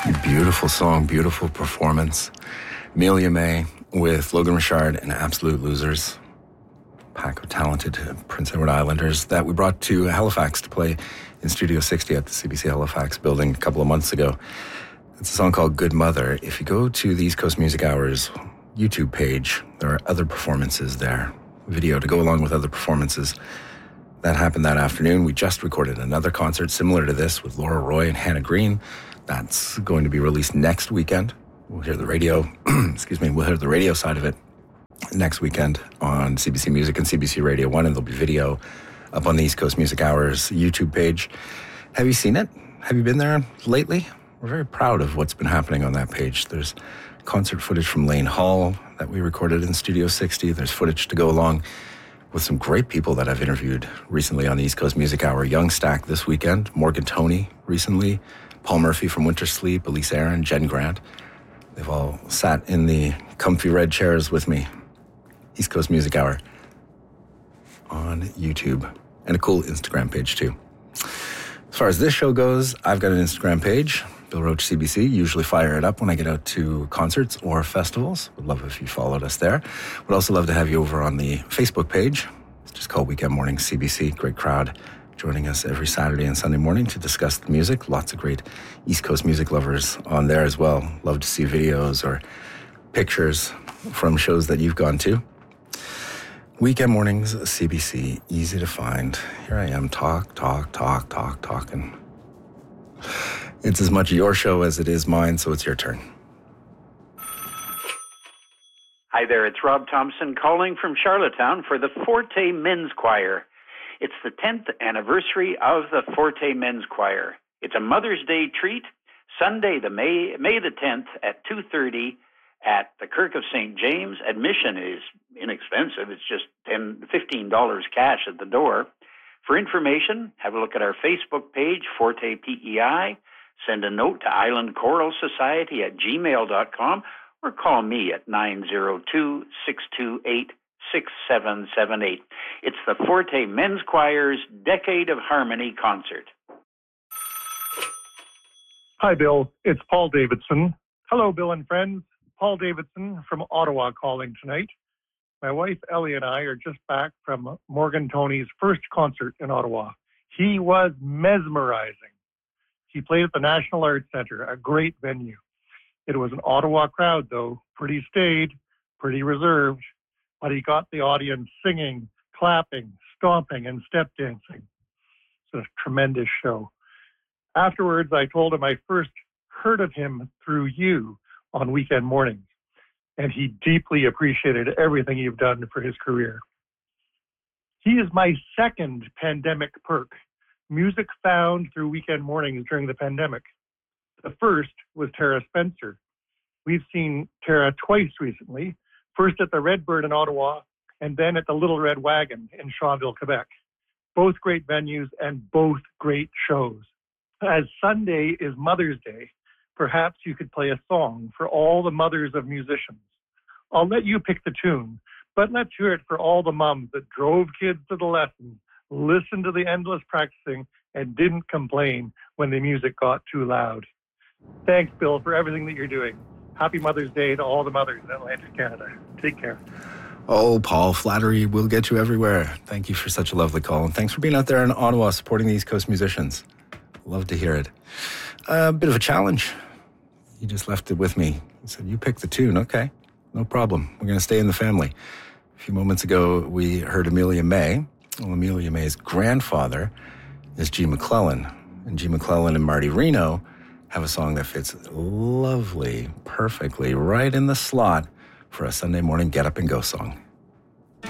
Beautiful song, beautiful performance. Amelia May with Logan Richard and Absolute Losers. Pack of talented Prince Edward Islanders that we brought to Halifax to play in Studio 60 at the CBC Halifax building a couple of months ago. It's a song called Good Mother. If you go to the East Coast Music Hours YouTube page, there are other performances there, video to go along with other performances that happened that afternoon. We just recorded another concert similar to this with Laura Roy and Hannah Green. That's going to be released next weekend. We'll hear the radio, we'll hear the radio side of it next weekend on CBC Music and CBC Radio 1, and there'll be video up on the East Coast Music Hours YouTube page. Have you seen it? Have you been there lately? We're very proud of what's been happening on that page. There's concert footage from Lane Hall that we recorded in Studio 60. There's footage to go along with some great people that I've interviewed recently on the East Coast Music Hour. Young Stack this weekend, Morgan Toney recently, Paul Murphy from Winter Sleep, Elise Aaron, Jen Grant. They've all sat in the comfy red chairs with me. East Coast Music Hour on YouTube. And a cool Instagram page too. As far as this show goes, I've got an Instagram page, Bill Roach CBC. Usually fire it up when I get out to concerts or festivals. Would love if you followed us there. Would also love to have you over on the Facebook page. It's just called Weekend Morning CBC. Great crowd joining us every Saturday and Sunday morning to discuss the music. Lots of great East Coast music lovers on there as well. Love to see videos or pictures from shows that you've gone to. Weekend Mornings, CBC, easy to find. Here I am, talking. It's as much your show as it is mine, so it's your turn. Hi there, it's Rob Thompson calling from Charlottetown for the Forte Men's Choir. It's the 10th anniversary of the Forte Men's Choir. It's a Mother's Day treat, Sunday, May the 10th at 2:30 at the Kirk of St. James. Admission is inexpensive. It's just $15 cash at the door. For information, have a look at our Facebook page, Forte PEI. Send a note to islandchoralsociety@gmail.com or call me at 902-628-6778. It's the Forte Men's Choir's Decade of Harmony concert. Hi, Bill. It's Paul Davidson. Hello, Bill and friends. Paul Davidson from Ottawa calling tonight. My wife Ellie and I are just back from Morgan Toney's first concert in Ottawa. He was mesmerizing. He played at the National Arts Centre, a great venue. It was an Ottawa crowd, though, pretty staid, pretty reserved, but he got the audience singing, clapping, stomping, and step dancing. It's a tremendous show. Afterwards, I told him I first heard of him through you on Weekend Mornings, and he deeply appreciated everything you've done for his career. He is my second pandemic perk, music found through Weekend Mornings during the pandemic. The first was Tara Spencer. We've seen Tara twice recently, first at the Redbird in Ottawa, and then at the Little Red Wagon in Shawville, Quebec. Both great venues and both great shows. As Sunday is Mother's Day, perhaps you could play a song for all the mothers of musicians. I'll let you pick the tune, but let's hear it for all the moms that drove kids to the lessons, listened to the endless practicing, and didn't complain when the music got too loud. Thanks, Bill, for everything that you're doing. Happy Mother's Day to all the mothers in Atlantic Canada. Take care. Oh, Paul, flattery will get you everywhere. Thank you for such a lovely call, and thanks for being out there in Ottawa supporting the East Coast musicians. Love to hear it. A bit of a challenge. He just left it with me. He said, you pick the tune. Okay, no problem. We're going to stay in the family. A few moments ago, we heard Amelia May. Well, Amelia May's grandfather is G. McClellan. And G. McClellan and Marty Reno have a song that fits lovely, perfectly, right in the slot for a Sunday morning get up and go song.